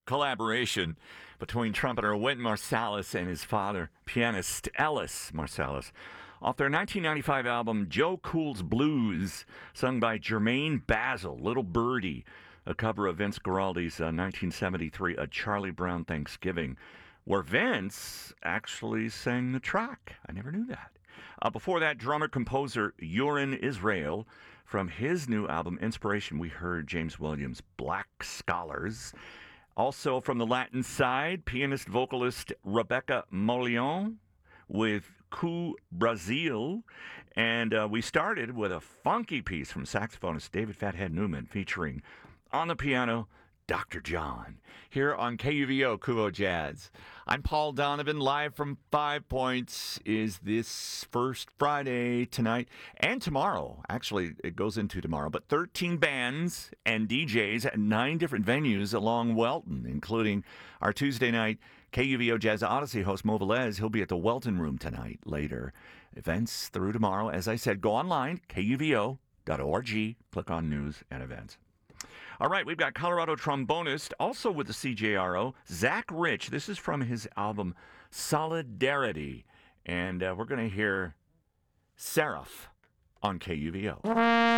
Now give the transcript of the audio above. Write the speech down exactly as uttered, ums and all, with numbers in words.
collaboration between trumpeter Wynton Marsalis and his father, pianist Ellis Marsalis, off their nineteen ninety-five album Joe Cool's Blues, sung by Jermaine Basil, Little Birdie, a cover of Vince Guaraldi's uh, nineteen seventy-three A Charlie Brown Thanksgiving, where Vince actually sang the track. I never knew that. Uh, before that, drummer-composer Yorin Israel, from his new album Inspiration, we heard James Williams' Black Scholars. Also from the Latin side, pianist-vocalist Rebecca Molion with Cu Brazil. And uh, we started with a funky piece from saxophonist David Fathead Newman featuring, on the piano, Doctor John, here on K U V O Kuvo Jazz. I'm Paul Donovan, live from Five Points. Is this first Friday tonight and tomorrow? Actually, it goes into tomorrow, but thirteen bands and D Js at nine different venues along Welton, including our Tuesday night K U V O Jazz Odyssey host Mo Velez. He'll be at the Welton Room tonight later. Events through tomorrow. As I said, go online, K U V O dot org, click on news and events. All right, we've got Colorado trombonist, also with the C J R O, Zach Rich. This is from his album Solidarity. And uh, we're going to hear Seraph on K U V O.